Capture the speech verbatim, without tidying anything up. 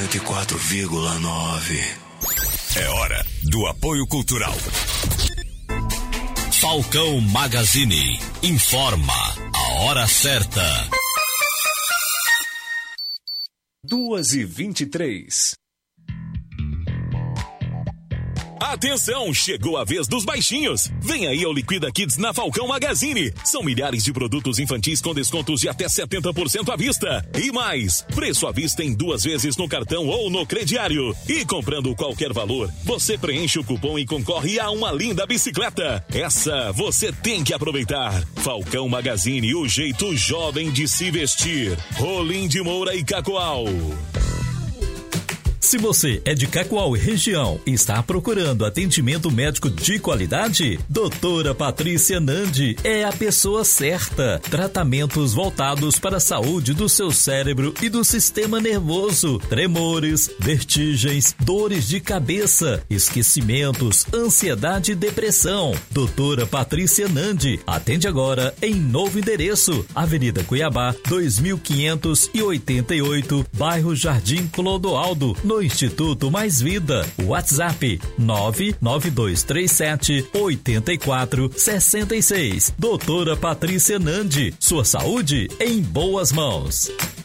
cento e quatro vírgula nove. É hora do apoio cultural. Falcão Magazine informa a hora certa. duas e vinte e três. Atenção, chegou a vez dos baixinhos. Vem aí ao Liquida Kids na Falcão Magazine. São milhares de produtos infantis com descontos de até setenta por cento à vista. E mais, preço à vista em duas vezes no cartão ou no crediário. E comprando qualquer valor, você preenche o cupom e concorre a uma linda bicicleta. Essa você tem que aproveitar. Falcão Magazine, o jeito jovem de se vestir. Rolim de Moura e Cacoal. Se você é de Cacoal e região e está procurando atendimento médico de qualidade, doutora Patrícia Nandi é a pessoa certa. Tratamentos voltados para a saúde do seu cérebro e do sistema nervoso. Tremores, vertigens, dores de cabeça, esquecimentos, ansiedade e depressão. doutora Patrícia Nandi atende agora em novo endereço, Avenida Cuiabá, dois mil quinhentos e oitenta e oito, bairro Jardim Clodoaldo, no Instituto Mais Vida. WhatsApp nove nove dois três sete oito quatro seis seis. doutora Patrícia Nandi, sua saúde em boas mãos.